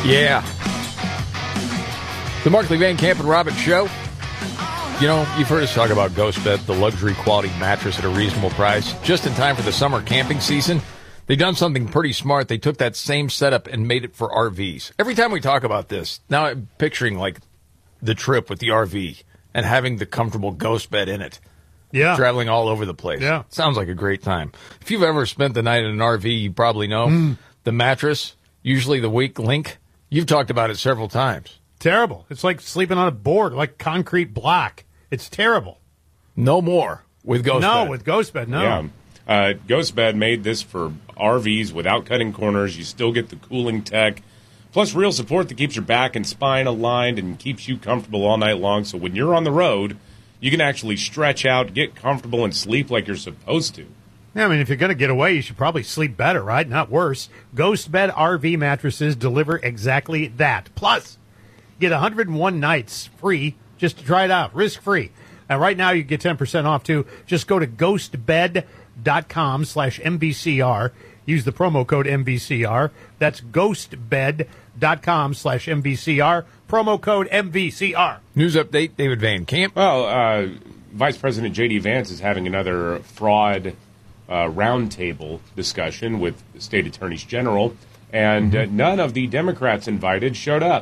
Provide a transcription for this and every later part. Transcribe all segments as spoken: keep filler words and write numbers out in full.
Yeah. The Markley, Van Camp, and Robbins Show. You know, you've heard us talk about GhostBed, the luxury quality mattress at a reasonable price. Just in time for the summer camping season, they've done something pretty smart. They took that same setup and made it for R Vs. Every time we talk about this, now I'm picturing, like, the trip with the R V and having the comfortable GhostBed in it. Yeah. Traveling all over the place. Yeah. Sounds like a great time. If you've ever spent the night in an R V, you probably know mm. the mattress, usually the weak link. You've talked about it several times. Terrible. It's like sleeping on a board, like concrete block. It's terrible. No more with GhostBed. No, with GhostBed, no. Yeah. Uh, GhostBed made this for R Vs without cutting corners. You still get the cooling tech, plus real support that keeps your back and spine aligned and keeps you comfortable all night long. So when you're on the road, you can actually stretch out, get comfortable, and sleep like you're supposed to. Yeah, I mean, if you're going to get away, you should probably sleep better, right? Not worse. GhostBed R V mattresses deliver exactly that. Plus, get one hundred one nights free just to try it out, risk-free. And right now, you get ten percent off, too. Just go to ghostbed.com slash MVCR. Use the promo code M V C R. That's ghostbed.com slash MVCR. Promo code M V C R. News update, David Van Camp. Well, uh, Vice President J D. Vance is having another fraud uh, roundtable discussion with the state attorneys general, and mm-hmm. uh, none of the Democrats invited showed up.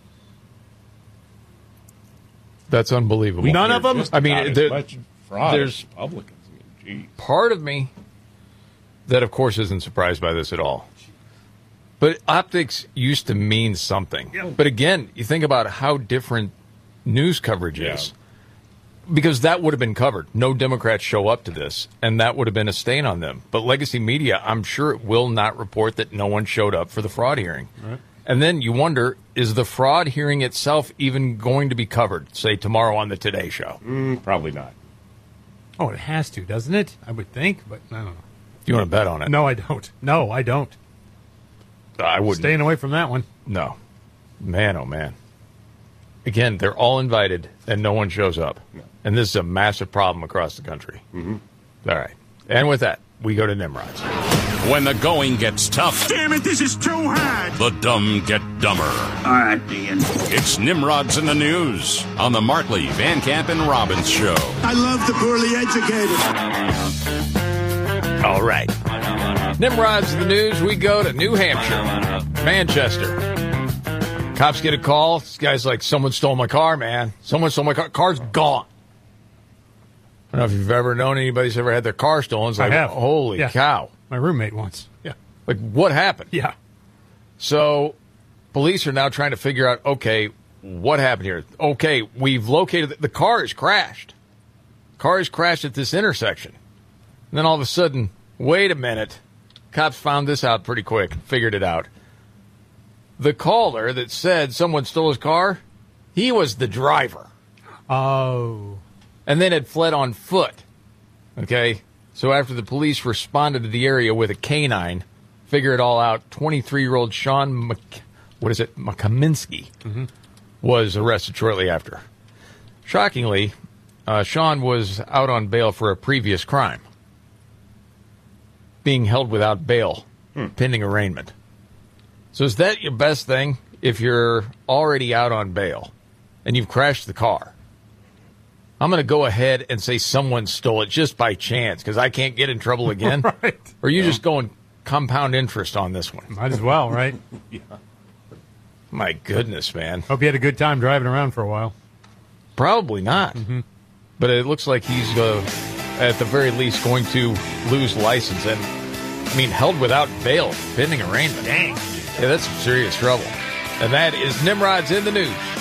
That's unbelievable. None of them? I mean, there, much fraud there's Republicans. I mean, part of me that, of course, isn't surprised by this at all. But optics used to mean something. Yeah. But again, you think about how different news coverage yeah. is. Because that would have been covered. No Democrats show up to this, and that would have been a stain on them. But Legacy Media, I'm sure it will not report that no one showed up for the fraud hearing. Right. And then you wonder, is the fraud hearing itself even going to be covered, say, tomorrow on the Today Show? Mm, probably not. Oh, it has to, doesn't it? I would think, but I don't know. You want to bet on it? No, I don't. No, I don't. I wouldn't. Staying away from that one. No. Man, oh, man. Again, they're all invited, and no one shows up. No. And this is a massive problem across the country. Mm-hmm. All right. And with that, we go to Nimrod's. When the going gets tough. Damn it, this is too hard. The dumb get dumber. All right, Ian. It's Nimrod's in the News on the Markley, Van Camp, and Robbins Show. I love the poorly educated. All right. Nimrod's in the News. We go to New Hampshire, Manchester. Cops get a call. This guy's like, someone stole my car, man. Someone stole my car. Car's gone. I don't know if you've ever known anybody who's ever had their car stolen. It's like, I have. Holy yeah. cow. My roommate once. Yeah. Like, what happened? Yeah. So, police are now trying to figure out, okay, what happened here? Okay, we've located, the, the car is crashed. Car is crashed at this intersection. And then all of a sudden, wait a minute. Cops found this out pretty quick, figured it out. The caller that said someone stole his car, he was the driver. Oh. And then had fled on foot. Okay? So after the police responded to the area with a canine, figure it all out, twenty-three-year-old Sean, Mc, what is it, Makaminsky, mm-hmm. was arrested shortly after. Shockingly, uh, Sean was out on bail for a previous crime, being held without bail, hmm. pending arraignment. So is that your best thing if you're already out on bail and you've crashed the car? I'm going to go ahead and say someone stole it just by chance because I can't get in trouble again. Right. Or are you yeah. just going compound interest on this one? Might as well, right? Yeah. My goodness, man. Hope you had a good time driving around for a while. Probably not. Mm-hmm. But it looks like he's, uh, at the very least, going to lose license. And, I mean, held without bail, pending arraignment. Dang. Yeah, that's some serious trouble. And that is Nimrod's in the News.